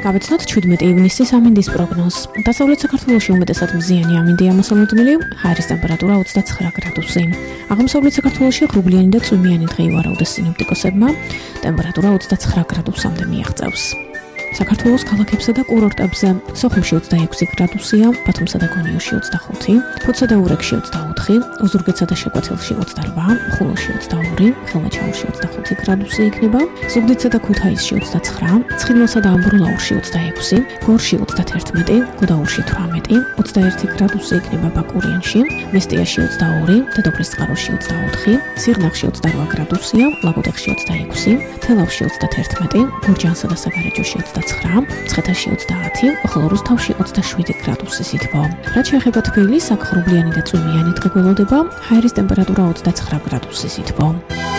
გავეცნოთ 17 ივნისის ამინდის პროგნოზს. დასავლეთ საქართველოში უმეტესად მზიანი ამინდია მოსალოდნელი, ჰაერის ტემპერატურა 29 გრადუსი. აღმოსავლეთ საქართველოში ღრუბლიანი და წვიმიანი დღე ივარაუდეს სინოპტიკოსებმა, ტემპერატურა 29 გრადუსამდე მიაღწევს. საქართველოს ქალაქებსა და კურორტებზე სოხუმში 26 გრადუსია, ბათუმსა და გონიოში 25, ფოთსა და ურეკში 24, ოზურგეთსა და შეკვეთილში 28, ხულოში 22, ხელმაჩაურში 25 გრადუსი იქნება, ზუგდიდსა და ქუთაისში 29, ცხინვალსა და ამბროლაურში 26, გორში 31, გუდაურში 18, 21 გრადუსი იქნება ბაკურიანში, მესტიაში 22, დედოფლისწყაროში 24, სიღნაღში 28 გრადუსია, ლაგოდეხში 26, თელავში 31, გურჯაანსა და საგარეჯოში 29, ცხეთაში 30, ხოლო რუსთავში 27 გრადუსი სითბო. რაც შეეხება თბილისს, აქ ღრუბლიანი და წვიმიანი დღე გველოდება, ჰაერის ტემპერატურა 29 გრადუსი სითბო.